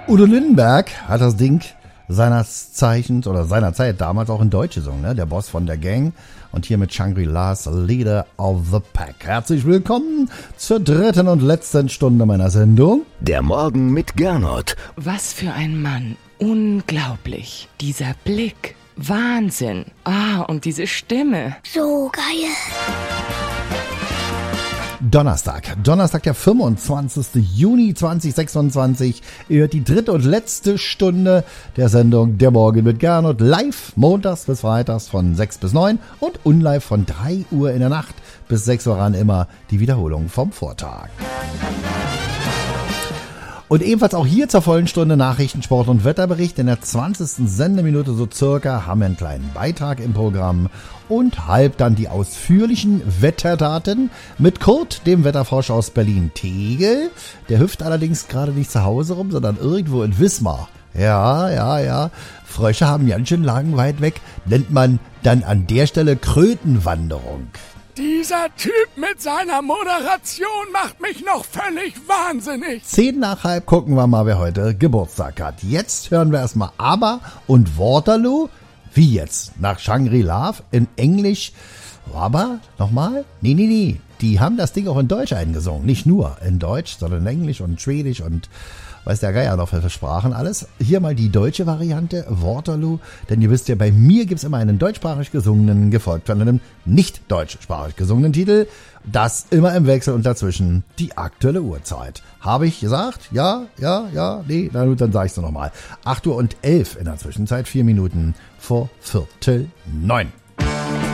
Udo Lindenberg hat das Ding seinerzeit damals auch in Deutsch gesungen, ne? Der Boss von der Gang. Und hier mit Shangri-Las Leader of the Pack. Herzlich willkommen zur dritten und letzten Stunde meiner Sendung. Der Morgen mit Gernot. Was für ein Mann. Unglaublich. Dieser Blick. Wahnsinn. Und diese Stimme. So geil. Donnerstag, der 25. Juni 2026. Ihr hört die dritte und letzte Stunde der Sendung Der Morgen mit Gernot. Live montags bis freitags von 6 bis 9 und unlive von 3 Uhr in der Nacht bis 6 Uhr ran immer die Wiederholung vom Vortag. Und ebenfalls auch hier zur vollen Stunde Nachrichten, Sport und Wetterbericht. In der 20. Sendeminute so circa haben wir einen kleinen Beitrag im Programm und halb dann die ausführlichen Wetterdaten mit Kurt, dem Wetterfrosch aus Berlin-Tegel. Der hüpft allerdings gerade nicht zu Hause rum, sondern irgendwo in Wismar. Ja. Frösche haben ganz schön lang weit weg. Nennt man dann an der Stelle Krötenwanderung. Dieser Typ mit seiner Moderation macht mich noch völlig wahnsinnig. 10 nach halb gucken wir mal, wer heute Geburtstag hat. Jetzt hören wir erstmal ABBA und Waterloo. Wie jetzt? Nach Shangri-La in Englisch. ABBA? Nochmal? Nee. Die haben das Ding auch in Deutsch eingesungen. Nicht nur in Deutsch, sondern in Englisch und Schwedisch und weiß der Geier noch für Sprachen alles. Hier mal die deutsche Variante, Waterloo. Denn ihr wisst ja, bei mir gibt's immer einen deutschsprachig gesungenen, gefolgt von einem nicht deutschsprachig gesungenen Titel. Das immer im Wechsel und dazwischen die aktuelle Uhrzeit. Habe ich gesagt? Ja, nee, na gut, dann sage ich's nochmal. 8:11 Uhr in der Zwischenzeit, 4 Minuten vor 8:45.